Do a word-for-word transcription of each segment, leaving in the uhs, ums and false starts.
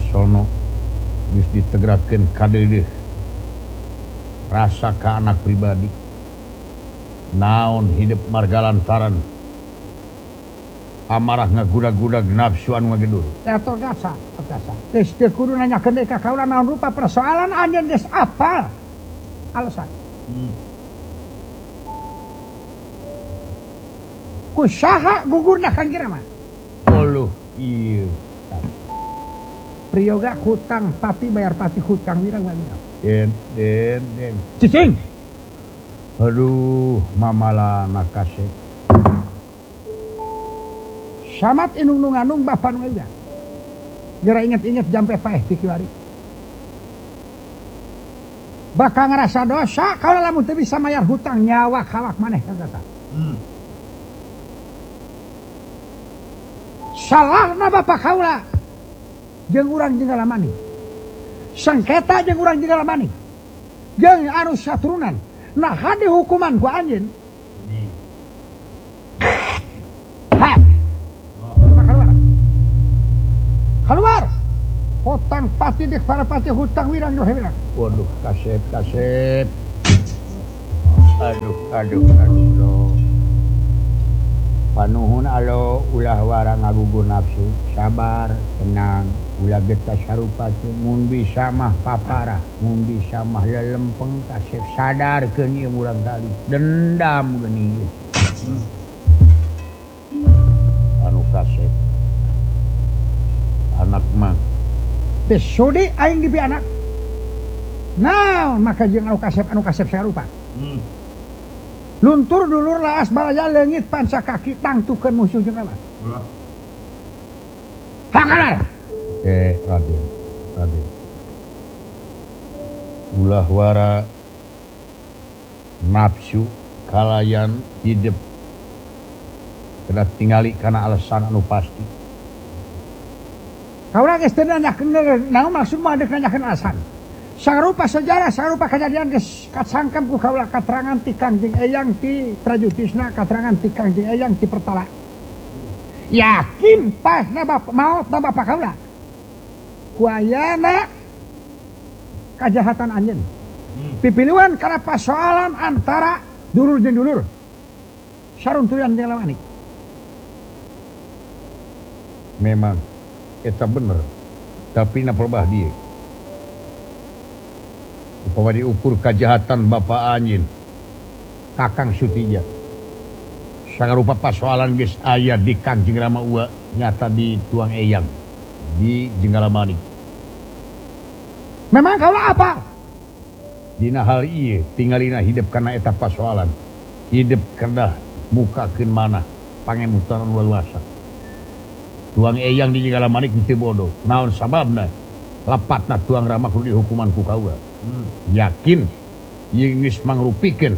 sono geus ditegrakeun kadeudeuh rasa ka anak pribadi naon hidup marga lantaran amarah ngagudag-gudag nafsu anu ngagedul. Eta gasa, gasa. Geus teu kudu nanyakeun deui ka kaula naon rupa persoalan anjeun geus apal. Alasan. Hmm. Kusaha gugurna Kang Kirama? Uluh ieu. Priyoga hutang pati bayar pati hutang wirang wirang. Den den den. Cicing. Aduh, mamala nakase. Samat inung nunganung bapa nu eueuh. Geura inget-inget jampe paeh ti kiwari. Bakal ngerasa dosa kalau lamun teu bisa mayar hutang nyawa kalak maneh kagata. Hmm. Salahna bapa kaula jeung urang jeung lamani. Sengketa jeung urang jeung lamani. Jeung anu saturunan. Nah hade hukuman ku anjeun. Ha. Keluar. Keluar. Hutang pati dek para pati hutang wirang doh wirang. Waduh, kasep kasep. Aduh, aduh, aduh. Panuhun alo ulah wara ngagugur nafsu, sabar, tenang, ulah getah sarupa teh mun bisa mah papara, mun bisa mah lelempeng kasep sadarkeun ieu urang kali. Dendam geuning. Anu kasep. Anak mah teu sudi aing dipi anak. Naon maka jeung anu kasep anu kasep sarupa. Hmm. Luntur dulur laas balaya leungit panca kaki tangtukeun musuh jeung kana. Heeh. Hakalar. Eh, Raden. Raden. Ulah wara nafsu kalayan hidup kada tingali kana alasan anu pasti. Kaula geus teu nanyakeun naon maksud mah deuk nanyakeun alasan. Sarupa sejarah, sarupa kejadian geus kasangkem ku kaula katerangan ti Kangjeng Eyang ti Trajutisna, katerangan ti Kangjeng Eyang ti Pertala. Yakin pasna bapak maot na bapak kaula. Kuayana kajahatan anjeun. Pipiluan kana pasoalan antara dulur jeung dulur. Saruntuyan jeung lamani. Memang eta bener. Tapi na pelbah dieu. Upama diukur kejahatan Bapak Anjin Kakang Sutija sangarupa pasoalan geus aya di Kangjeng Rama Ua nyata di Tuang Eyang di Jenggalamani. Memang kaula apa? Dina hal ieu tingalina hidup kana eta pasoalan. Hidup kedah mukakeun manah pangemutan anu luasa. Tuang Eyang di Jenggalamani teu bodoh. Naon sababna? Lapatna Tuang Rama kudu dihukuman ku kaula. Hmm. Yakin yang geus mangrupikeun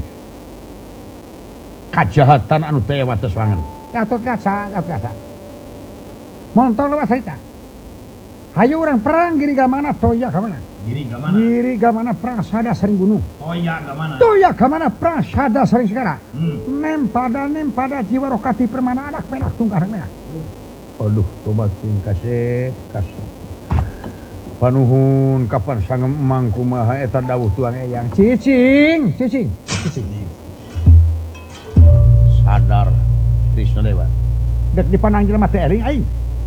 kajahatan anu teu wates wangen. Gatot kaca, gatot kaca. Montong lewat cerita. Hayu urang perang giri gamana toya gamana. Giri gamana. Giri gamana perang sada sering gunung. Toya gamana. Toya gamana perang sada sering segara. Hmm. Nem pada nem pada jiwa rokati permana anak penak tungkar menak. Aduh, tobat sing kasep kasep. Panuhun kapan sangem emang kumaha eta dawuh Tuang Eyang. Cicing, cicing, cicing. Sadar Trisna Dewa. Dek dipandang jelema teh eling aing.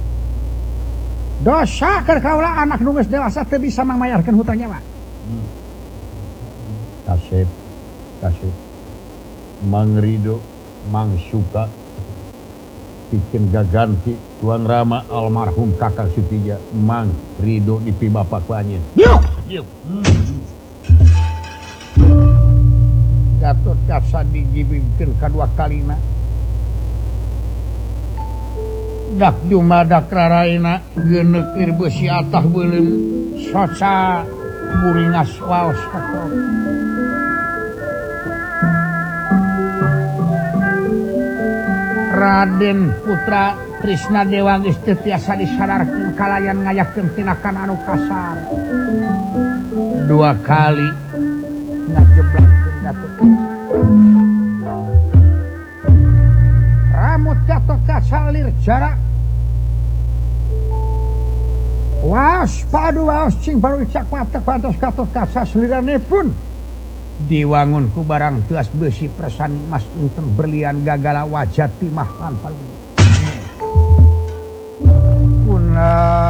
Dosa keur kaula anak nu geus dewasa teu bisa mangmayarkeun hutang nyawa. Hmm. Kasep, kasep. Mang Rido, Mang Suka bikin gaganti Tuang Rama almarhum Kakang Sutija Mang Rido dipi bapak ku anjeun. Yuk, yuk. Gatot kaca digibingkeun kadua kalina. Dak jumadak raraina geuneuk beusi atah beuleum soca buringas waos kakor. Raden Putra Trisna Dewa geus teu tiasa disadarkeun kalayan ngayakeun tindakan anu kasar. Dua kali ngajeblakeun Gatot. Ramut Gatot kaca lir jarak. Wah, waos padu waos cing baru cak mata pantas katot kasa selirane pun diwangun ku barang tuas besi persani mas unten berlian gagala wajah timah lan palu punah